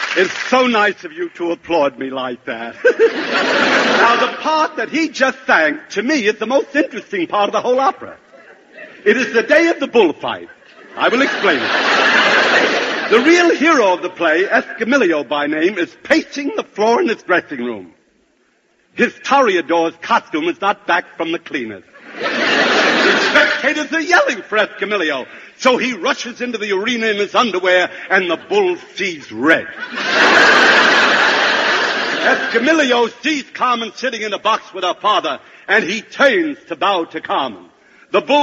It's so nice of you to applaud me like that. Now, the part that he just sang, to me, is the most interesting part of the whole opera. It is the day of the bullfight. I will explain it. The real hero of the play, Escamillo by name, is pacing the floor in his dressing room. His toreador's costume is not back from the cleaners. The spectators are yelling for Escamillo, so he rushes into the arena in his underwear, and the bull sees red. Escamillo sees Carmen sitting in a box with her father, and he turns to bow to Carmen. The bull